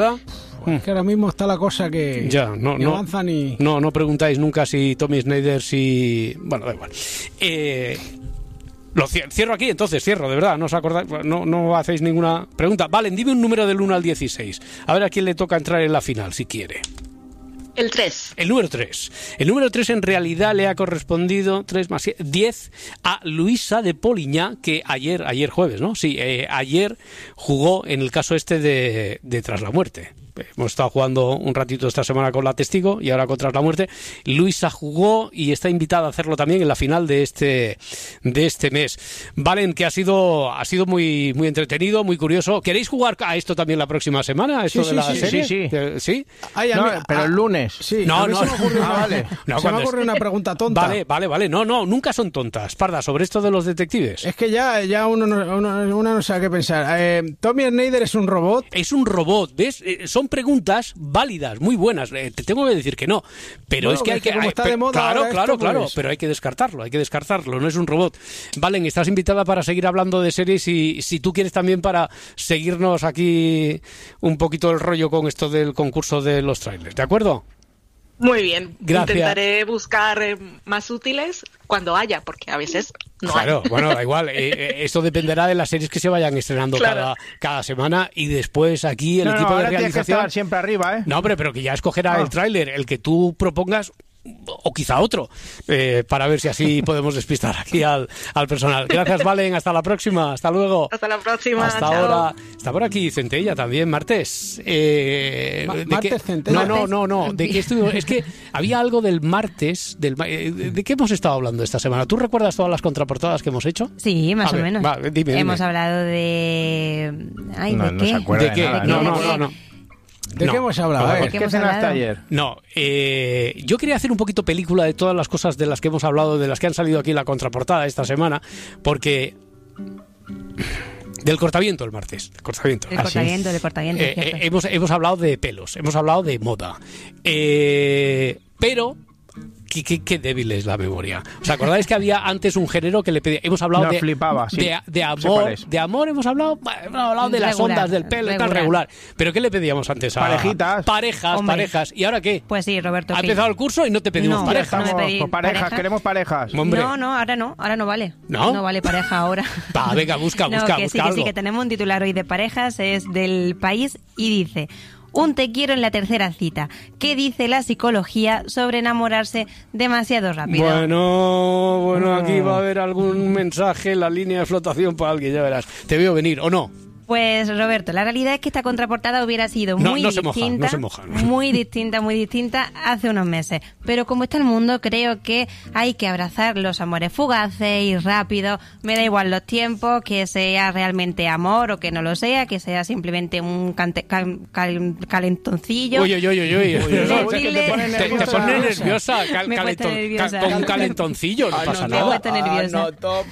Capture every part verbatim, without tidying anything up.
Es que ahora mismo está la cosa que ya, no, ni no avanza ni... No, no preguntáis nunca si Tommy Snyder, si... Bueno, da igual. Eh... Lo cierro aquí, entonces, cierro, de verdad, no os acordáis, no, no hacéis ninguna pregunta. Valen, dime un número del uno al dieciséis. A ver a quién le toca entrar en la final, si quiere. El tres. El número tres. El número tres en realidad le ha correspondido tres más diez a Luisa de Poliñá, que ayer, ayer jueves, ¿no? Sí, eh, ayer jugó en el caso este de, de Tras la Muerte. Hemos estado jugando un ratito esta semana con la Testigo y ahora con Tras la Muerte. Luisa jugó y está invitada a hacerlo también en la final de este de este mes. Valen, que ha sido ha sido muy muy entretenido, muy curioso. ¿Queréis jugar a esto también la próxima semana? ¿Esto Sí, de la sí, sí, serie? sí, sí. ¿Sí? Ay, a No, mí- pero ah, el lunes. Sí, No, a mí no, se me ocurre no. una, Ah, vale. No, se cuando me es- ocurre una pregunta tonta. Vale, vale, vale. No, no, nunca son tontas. Parda, sobre esto de los detectives. Es que ya, ya uno, no, uno, uno no sabe qué pensar. Eh, Tommy Snyder es un robot. Es un robot, ¿ves? Eh, son preguntas válidas, muy buenas. Eh, te tengo que decir que no. Pero Bueno, es que es hay que que... como hay- está pe- de moda claro, ahora claro, esto, claro. pues- Pero hay que descartarlo, hay que descartarlo. No es un robot. Valen, estás invitada para seguir hablando de series y si tú quieres también para seguirnos aquí un poquito el rollo con esto del concurso de los trailers. ¿De acuerdo? Muy bien. Gracias. Intentaré buscar eh, más útiles cuando haya, porque a veces no Claro, hay. bueno, da igual. Eh, eh, esto dependerá de las series que se vayan estrenando Claro. cada, cada semana y después aquí el No, no, equipo de ahora tienes que realización... estar siempre arriba, ¿eh? No, hombre, pero que ya escogerá Ah. el tráiler, el que tú propongas o quizá otro, eh, para ver si así podemos despistar aquí al, al personal. Gracias, Valen, hasta la próxima, hasta luego. Hasta la próxima. Hasta chao. ahora. Está por aquí Centella también, martes. Eh, Ma- ¿de martes qué? Centella. No, no, no, no. ¿De qué estuvimos? Es que había algo del martes. Del, ma- eh, ¿De qué hemos estado hablando esta semana? ¿Tú recuerdas todas las contraportadas que hemos hecho? Sí, más A o ver, menos. va, dime, dime. Hemos hablado de... Ay, No, ¿de no qué? se acuerda ¿De de qué? nada, No, ¿de no, qué? no, no. ¿De No. qué hemos hablado? No, A ver. ¿De qué ¿Qué hemos cenaste hablado? ayer? No, eh, yo quería hacer un poquito película de todas las cosas de las que hemos hablado, de las que han salido aquí en la contraportada esta semana, porque... Del cortaviento el martes. El cortaviento. El Ah, cortaviento, el cortaviento, Eh, cierto. eh, hemos, hemos hablado de pelos, hemos hablado de moda. Eh, pero... Qué, qué, qué débil es la memoria. ¿Os acordáis que había antes un género que le pedía? Hemos hablado No, de, flipaba, sí. de, de Sé amor. cuál es. De amor hemos hablado, bueno, hemos hablado de las Regular, ondas del pelo y tal, regular. regular. ¿Pero qué le pedíamos antes? A, Parejitas. Parejas, Hombre. parejas. ¿Y ahora qué? Pues sí, Roberto. Ha que- empezado el curso y no te pedimos No, pareja. no me Estamos pedí con parejas, pareja. queremos parejas. Hombre. No, no, ahora no, ahora no vale. ¿No? No vale pareja ahora. Va, venga, busca, No, busca, que busca sí, que algo. sí, que tenemos un titular hoy de parejas, es del País y dice: un te quiero en la tercera cita. ¿Qué dice la psicología sobre enamorarse demasiado rápido? Bueno, bueno, aquí va a haber algún mensaje en la línea de flotación para alguien, ya verás. Te veo venir, ¿o no? Pues Roberto, la realidad es que esta contraportada hubiera sido No, muy no se moja, distinta, no se moja. muy distinta, muy distinta hace unos meses. Pero como está el mundo, creo que hay que abrazar los amores fugaces y rápidos. Me da igual los tiempos, que sea realmente amor o que no lo sea, que sea simplemente un cante- cal- cal- calentoncillo. Uy, uy, uy, uy, uy. Uy, No, uy, te- uy, te, pone te- te nerviosa. pone nerviosa, cal- Me he puesto calentón- nerviosa. ca- con un calentoncillo, no pasa Me he nada. puesto nerviosa.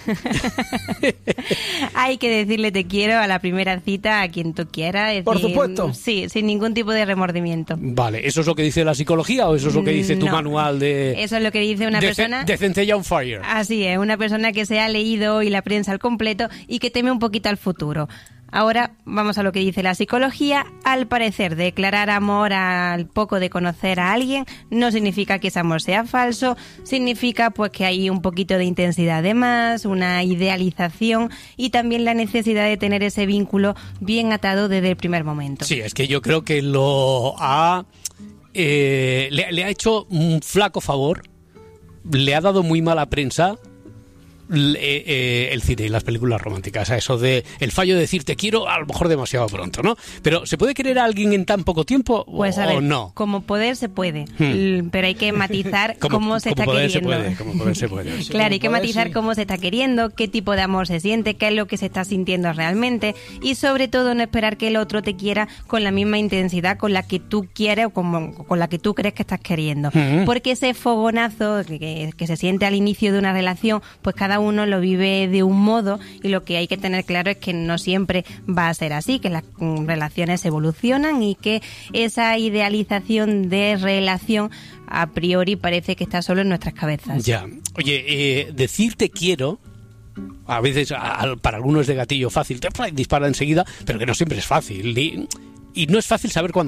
Hay que decirle te quiero a la primera cita a quien tú quieras. es Por decir, supuesto. Sí, sin ningún tipo de remordimiento. Vale, ¿eso es lo que dice la psicología o eso es lo que dice tu No. manual de... Eso es lo que dice una de, persona. de Centella on Fire? Así es, una persona que se ha leído hoy la prensa al completo y que teme un poquito al futuro. Ahora vamos a lo que dice la psicología. Al parecer, declarar amor al poco de conocer a alguien no significa que ese amor sea falso, significa pues que hay un poquito de intensidad de más, una idealización y también la necesidad de tener ese vínculo bien atado desde el primer momento. Sí, es que yo creo que lo ha... eh, le, le ha hecho un flaco favor, le ha dado muy mala prensa le- eh, el cine y las películas románticas, a eso de el fallo de decir te quiero a lo mejor demasiado pronto, ¿no? Pero ¿se puede querer a alguien en tan poco tiempo Pues a o ver, no? como poder se puede, Hmm. l- pero hay que matizar Como- cómo se como está poder se queriendo. puede, como poder se puede. Sí, Claro, hay que como poder, matizar sí. cómo se está queriendo, qué tipo de amor se siente, qué es lo que se está sintiendo realmente y sobre todo no esperar que el otro te quiera con la misma intensidad con la que tú quieres o como- con la que tú crees que estás queriendo. Ujú. Porque ese fogonazo que, que- que se siente al inicio de una relación, pues cada uno lo vive de un modo y lo que hay que tener claro es que no siempre va a ser así, que las mm, relaciones evolucionan y que esa idealización de relación a priori parece que está solo en nuestras cabezas. Ya. Oye, eh, decir te quiero, a veces a- a- para algunos es de gatillo fácil, te dispara enseguida, pero que no siempre es fácil. Ni- y no es fácil saber cuándo